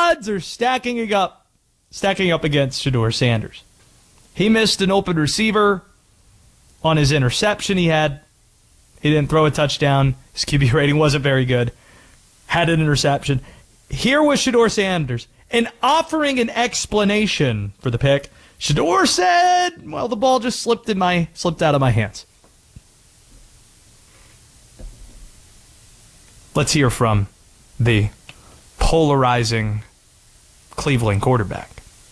odds are stacking up against Shedeur Sanders. He missed an open receiver on his interception he had. He didn't throw a touchdown. His QB rating wasn't very good. Had an interception. Here was Shedeur Sanders. And offering an explanation for the pick, Shedeur said, well, the ball just slipped out of my hands. Let's hear from the polarizing Cleveland quarterback.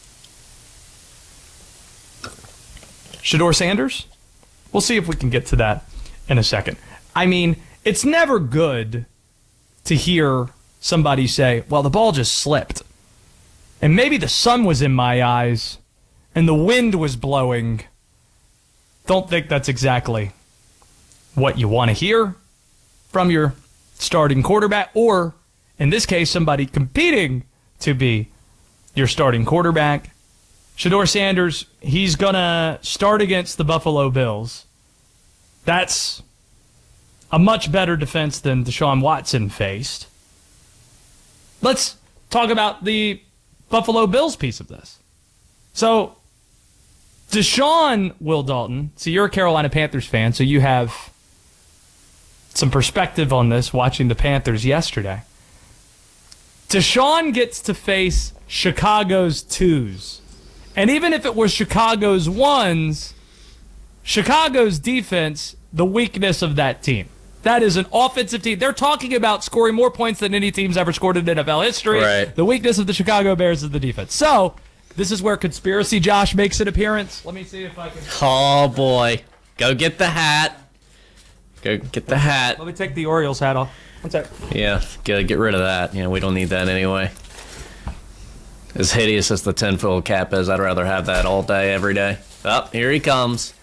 Shedeur Sanders? We'll see if we can get to that in a second. I mean, it's never good to hear somebody say, well, the ball just slipped. And maybe the sun was in my eyes and the wind was blowing. Don't think that's exactly what you want to hear from your starting quarterback, or in this case, somebody competing to be your starting quarterback. Shedeur Sanders, he's going to start against the Buffalo Bills. That's a much better defense than Deshaun Watson faced. Let's talk about the Buffalo Bills piece of this. So, Deshaun Will Dalton, so you're a Carolina Panthers fan, so you have some perspective on this watching the Panthers yesterday. Deshaun gets to face Chicago's twos. And even if it was Chicago's ones, Chicago's defense, the weakness of that team. That is an offensive team. They're talking about scoring more points than any team's ever scored in NFL history. Right. The weakness of the Chicago Bears is the defense. So, this is where Conspiracy Josh makes an appearance. Let me see if I can... Oh, boy. Go get the hat. Go get the hat. Let me take the Orioles hat off. One sec. Yeah, get rid of that. We don't need that anyway. As hideous as the tinfoil cap is, I'd rather have that all day, every day. Oh, here he comes.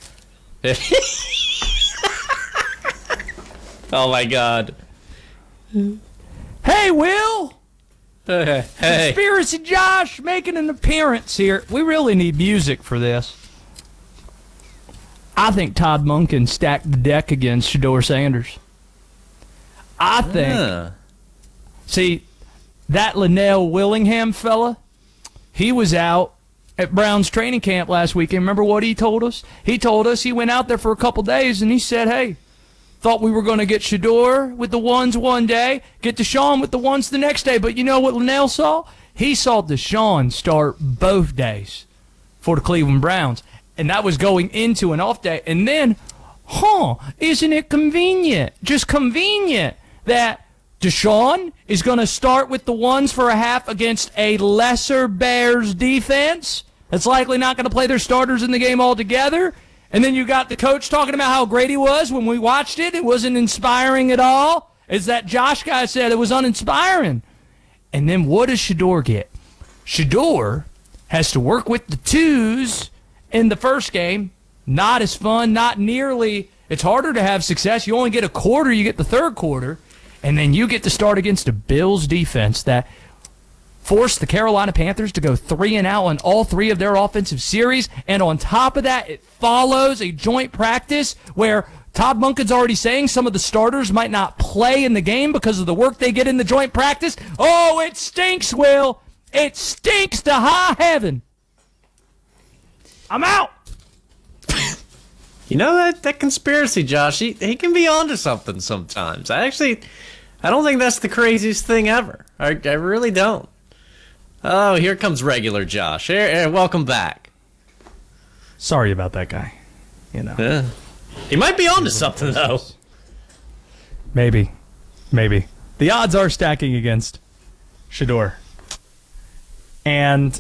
Oh, my God. Hey, Will! Hey. Conspiracy Josh making an appearance here. We really need music for this. I think Todd Monken stacked the deck against Shedeur Sanders. I think. See, that Linnell Willingham fella, he was out at Browns training camp last weekend. Remember what he told us? He told us he went out there for a couple days and he said, hey, thought we were going to get Shedeur with the ones one day, get Deshaun with the ones the next day. But you know what Linnell saw? He saw Deshaun start both days for the Cleveland Browns. And that was going into an off day. And then, isn't it convenient? Just convenient that Deshaun is going to start with the ones for a half against a lesser Bears defense that's likely not going to play their starters in the game altogether. And then you got the coach talking about how great he was when we watched it. It wasn't inspiring at all. As that Josh guy said, it was uninspiring. And then what does Shedeur get? Shedeur has to work with the twos in the first game. Not as fun, not nearly. It's harder to have success. You only get a quarter, you get the third quarter. And then you get to start against a Bills defense that forced the Carolina Panthers to go 3-and-out on all three of their offensive series. And on top of that, it follows a joint practice where Todd Monken's already saying some of the starters might not play in the game because of the work they get in the joint practice. Oh, it stinks, Will. It stinks to high heaven. I'm out. You know that conspiracy, Josh, he can be onto something sometimes. I don't think that's the craziest thing ever. I really don't. Oh, here comes regular Josh. Here, welcome back. Sorry about that guy. Yeah. He might be onto something, though. Maybe. The odds are stacking against Shedeur. And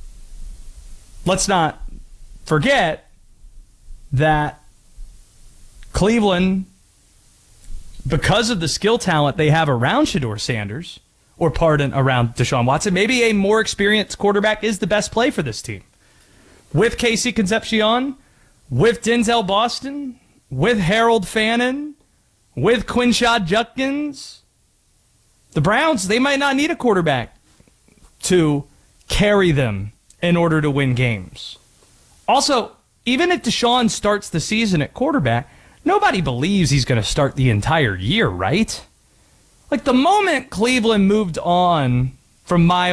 let's not forget that Cleveland, because of the skill talent they have around Shedeur Sanders, around Deshaun Watson, maybe a more experienced quarterback is the best play for this team. With Casey Concepcion, with Denzel Boston, with Harold Fannin, with Quinshad Judkins, the Browns, they might not need a quarterback to carry them in order to win games. Also, even if Deshaun starts the season at quarterback, nobody believes he's going to start the entire year, right? Like, the moment Cleveland moved on from Miles